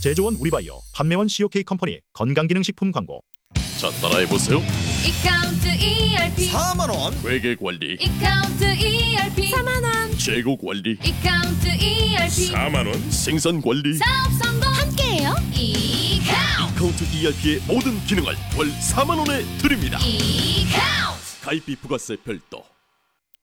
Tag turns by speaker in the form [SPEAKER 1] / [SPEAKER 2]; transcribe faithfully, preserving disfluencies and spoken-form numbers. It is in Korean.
[SPEAKER 1] 제조원 우리바이오, 판매원 씨오케이 컴퍼니 건강기능식품 광고.
[SPEAKER 2] 자, 따라해보세요.
[SPEAKER 3] 이카운트 이알피
[SPEAKER 4] 사만 원.
[SPEAKER 2] 회계관리,
[SPEAKER 3] 이카운트 이알피
[SPEAKER 5] 사만 원.
[SPEAKER 2] 재고관리,
[SPEAKER 3] 이카운트 이알피
[SPEAKER 2] 사만 원. 생산관리,
[SPEAKER 3] 사업 성공
[SPEAKER 5] 함께해요.
[SPEAKER 3] 이카운트
[SPEAKER 2] 카운트 이알피의 모든 기능을 월 사만 원에 드립니다.
[SPEAKER 3] 이카운트
[SPEAKER 2] 가입비 부가세 별도.